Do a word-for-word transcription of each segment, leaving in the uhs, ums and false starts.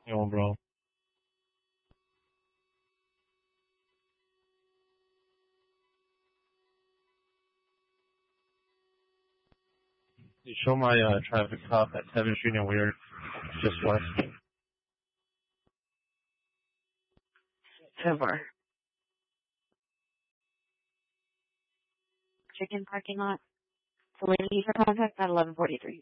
Yo, bro. You show my uh, traffic cop at seventh Street and Weird, just west. ten four. Chicken parking lot. Delaney for contact at eleven forty-three.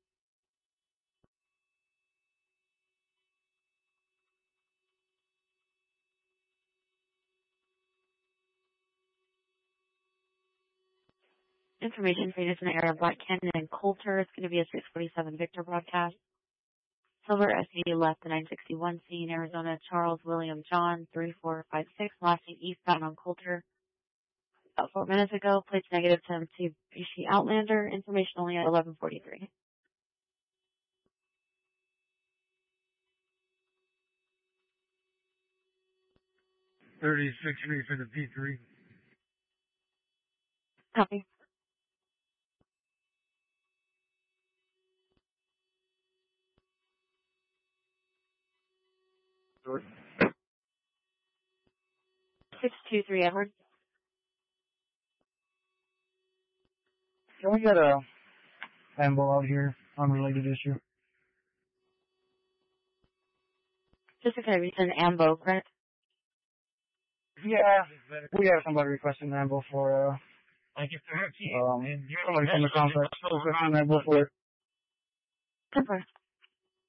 Information for units in the area of Black Canyon and Coulter. It's going to be a six forty-seven Victor broadcast. Silver S V left the nine sixty-one scene, Arizona. Charles William John three four five six, last name eastbound on Coulter. About four minutes ago, plates negative to Mitsubishi Outlander. Information only at eleven forty-three. thirty-six Street for the P three. Copy. six two three Edward. Can we get a amble out here, unrelated issue? Just okay, we send Ambo, correct? Yeah, we have somebody requesting an amble for, uh, Thank you for um, somebody from the contract. An amble for ten four.